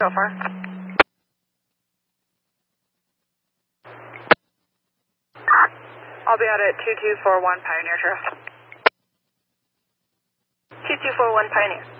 So far. I'll be out at 2241 Pioneer Trail. 2241 Pioneer.